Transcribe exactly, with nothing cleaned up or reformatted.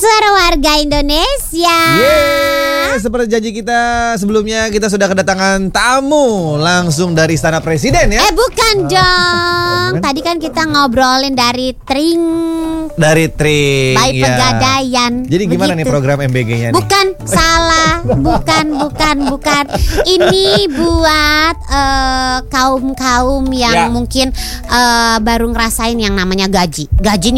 Suara Warga Indonesia. Yeay, seperti janji kita sebelumnya, kita sudah kedatangan tamu langsung dari Istana Presiden ya. Eh bukan dong. Tadi kan kita ngobrolin dari Tring. Dari Tring. Baik ya. Pegadaian. Jadi gimana Begitu. nih program M B G-nya nih? Bukan, salah. Bukan, bukan, bukan. Ini buat eh, kaum-kaum yang Ya. mungkin eh, baru ngerasain yang namanya gaji. Gaji